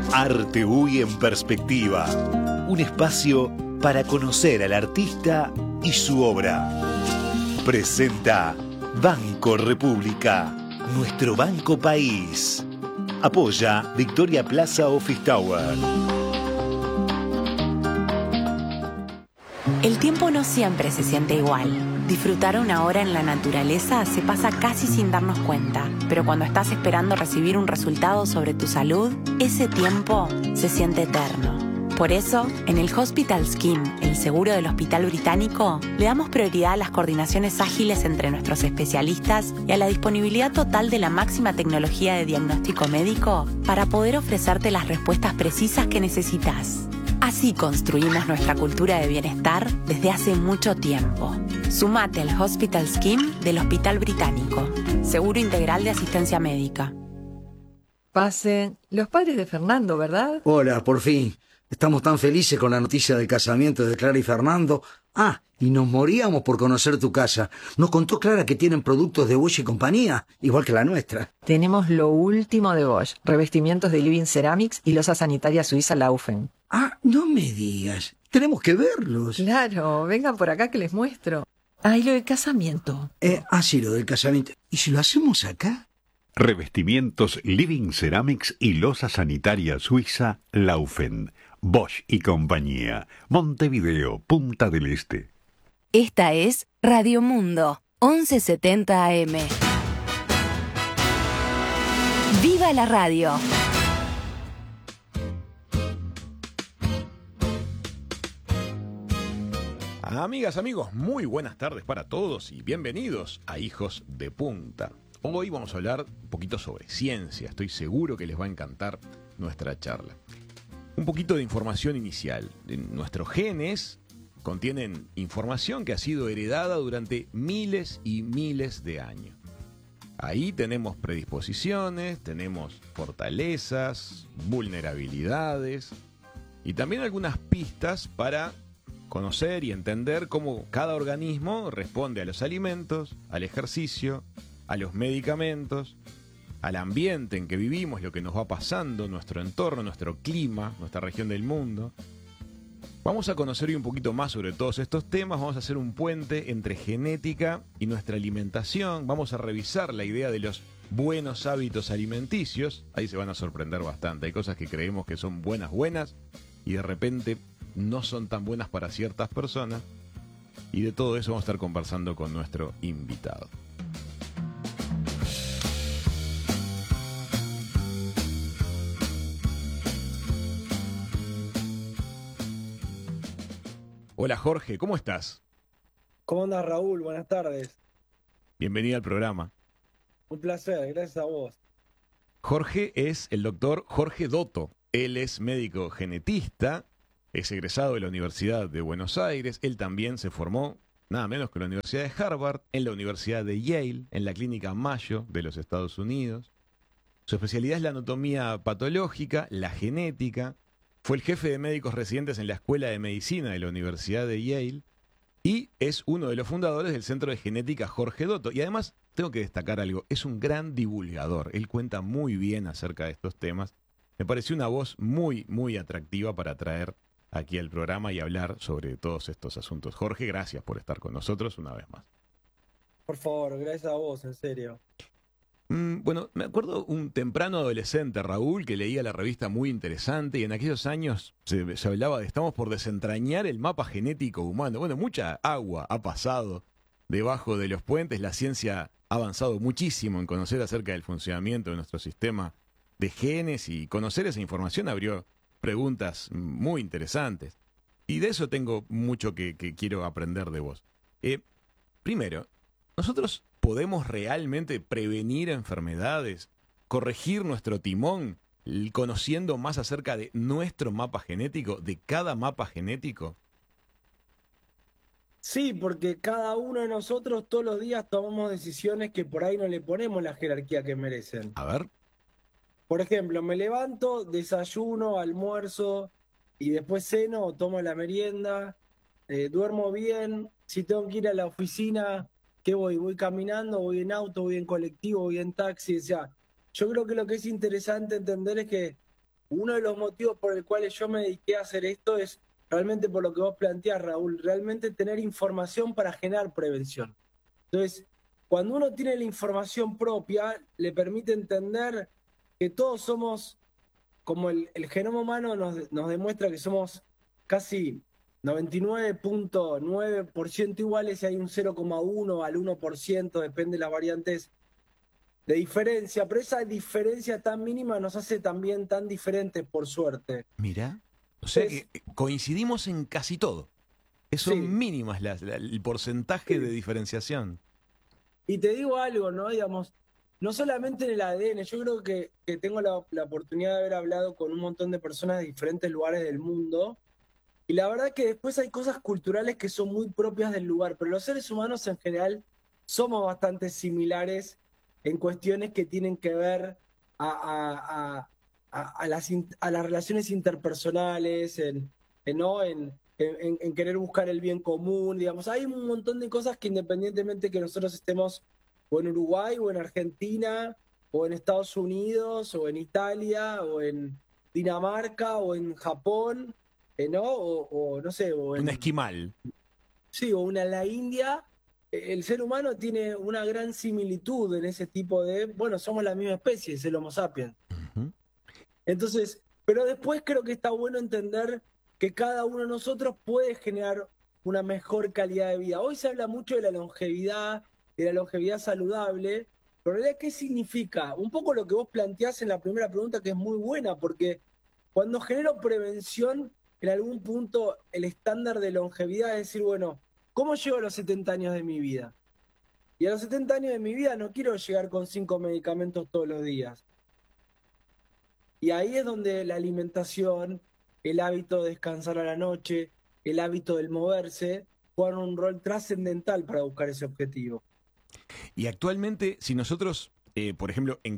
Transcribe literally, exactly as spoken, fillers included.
Arte U Y en Perspectiva. Un espacio para conocer al artista y su obra. Presenta Banco República, nuestro banco país. Apoya Victoria Plaza Office Tower. El tiempo no siempre se siente igual. Disfrutar una hora en la naturaleza se pasa casi sin darnos cuenta, pero cuando estás esperando recibir un resultado sobre tu salud, ese tiempo se siente eterno. Por eso, en el Hospital Scheme, el seguro del Hospital Británico, le damos prioridad a las coordinaciones ágiles entre nuestros especialistas y a la disponibilidad total de la máxima tecnología de diagnóstico médico para poder ofrecerte las respuestas precisas que necesitas. Así construimos nuestra cultura de bienestar desde hace mucho tiempo. Sumate al Hospital Scheme del Hospital Británico. Seguro integral de asistencia médica. Pasen. Los padres de Fernando, ¿verdad? Hola, por fin. Estamos tan felices con la noticia del casamiento de Clara y Fernando. Ah, y nos moríamos por conocer tu casa. Nos contó Clara que tienen productos de Bosch y compañía, igual que la nuestra. Tenemos lo último de Bosch. Revestimientos de Living Ceramics y losa sanitaria suiza Laufen. Ah, no me digas. Tenemos que verlos. Claro, vengan por acá que les muestro. Ah, y lo del casamiento. Eh, ah, sí, lo del casamiento. ¿Y si lo hacemos acá? Revestimientos Living Ceramics y losa sanitaria suiza Laufen. Bosch y compañía. Montevideo, Punta del Este. Esta es Radio Mundo, once setenta A M. ¡Viva la radio! Amigas, amigos, muy buenas tardes para todos y bienvenidos a Hijos de Punta. Hoy vamos a hablar un poquito sobre ciencia. Estoy seguro que les va a encantar nuestra charla. Un poquito de información inicial. Nuestros genes contienen información que ha sido heredada durante miles y miles de años. Ahí tenemos predisposiciones, tenemos fortalezas, vulnerabilidades y también algunas pistas para conocer y entender cómo cada organismo responde a los alimentos, al ejercicio, a los medicamentos, al ambiente en que vivimos, lo que nos va pasando, nuestro entorno, nuestro clima, nuestra región del mundo. Vamos a conocer hoy un poquito más sobre todos estos temas, vamos a hacer un puente entre genética y nuestra alimentación, vamos a revisar la idea de los buenos hábitos alimenticios, ahí se van a sorprender bastante, hay cosas que creemos que son buenas, buenas, y de repente no son tan buenas para ciertas personas, y de todo eso vamos a estar conversando con nuestro invitado. Hola Jorge, ¿cómo estás? ¿Cómo andas, Raúl? Buenas tardes. Bienvenido al programa. Un placer, gracias a vos. Jorge es el doctor Jorge Dotto. Él es médico genetista, es egresado de la Universidad de Buenos Aires. Él también se formó, nada menos que en la Universidad de Harvard, en la Universidad de Yale, en la Clínica Mayo de los Estados Unidos. Su especialidad es la anatomía patológica, la genética. Fue el jefe de médicos residentes en la Escuela de Medicina de la Universidad de Yale y es uno de los fundadores del Centro de Genética Jorge Dotto. Y además, tengo que destacar algo, es un gran divulgador. Él cuenta muy bien acerca de estos temas. Me pareció una voz muy, muy atractiva para traer aquí al programa y hablar sobre todos estos asuntos. Jorge, gracias por estar con nosotros una vez más. Por favor, gracias a vos, en serio. Mm, bueno, me acuerdo un temprano adolescente, Raúl, que leía la revista Muy Interesante y en aquellos años se, se hablaba de estamos por desentrañar el mapa genético humano. Bueno, mucha agua ha pasado debajo de los puentes. La ciencia ha avanzado muchísimo en conocer acerca del funcionamiento de nuestro sistema de genes y conocer esa información abrió preguntas muy interesantes. Y de eso tengo mucho que, que quiero aprender de vos. Eh, primero, nosotros ¿podemos realmente prevenir enfermedades, corregir nuestro timón, conociendo más acerca de nuestro mapa genético, de cada mapa genético? Sí, porque cada uno de nosotros todos los días tomamos decisiones que por ahí no le ponemos la jerarquía que merecen. A ver. Por ejemplo, me levanto, desayuno, almuerzo y después ceno o tomo la merienda, eh, duermo bien, si tengo que ir a la oficina, ¿qué voy? ¿Voy caminando? ¿Voy en auto? ¿Voy en colectivo? ¿Voy en taxi? O sea, yo creo que lo que es interesante entender es que uno de los motivos por el cual yo me dediqué a hacer esto es realmente por lo que vos planteás, Raúl, realmente tener información para generar prevención. Entonces, cuando uno tiene la información propia, le permite entender que todos somos, como el, el genoma humano nos, nos demuestra que somos casi noventa y nueve punto nueve por ciento iguales y hay un cero coma uno al uno por ciento, depende de las variantes de diferencia, pero esa diferencia tan mínima nos hace también tan diferentes, por suerte. Mirá, o sea Es- que coincidimos en casi todo. Son Sí. mínimas las, la- el porcentaje Sí. de diferenciación. Y te digo algo, ¿no? Digamos, no solamente en el A D N, yo creo que, que tengo la, la oportunidad de haber hablado con un montón de personas de diferentes lugares del mundo, y la verdad que después hay cosas culturales que son muy propias del lugar, pero los seres humanos en general somos bastante similares en cuestiones que tienen que ver a, a- a- a- a las, in- a las relaciones interpersonales, en, en, ¿no? en, en- en querer buscar el bien común, digamos. Hay un montón de cosas que independientemente que nosotros estemos o en Uruguay o en Argentina o en Estados Unidos o en Italia o en Dinamarca o en Japón, eh, ¿no? O, o no sé, o en... Un esquimal. Sí, o una en la India, eh, el ser humano tiene una gran similitud en ese tipo de, bueno, somos la misma especie, es el Homo sapiens. Ujú. Entonces, pero después creo que está bueno entender que cada uno de nosotros puede generar una mejor calidad de vida. Hoy se habla mucho de la longevidad, de la longevidad saludable, pero en realidad, ¿qué significa? Un poco lo que vos planteás en la primera pregunta, que es muy buena, porque cuando genero prevención, en algún punto el estándar de longevidad es decir, bueno, ¿cómo llego a los setenta años de mi vida? Y a los setenta años de mi vida no quiero llegar con cinco medicamentos todos los días. Y ahí es donde la alimentación, el hábito de descansar a la noche, el hábito del moverse, juegan un rol trascendental para buscar ese objetivo. Y actualmente, si nosotros, eh, por ejemplo, en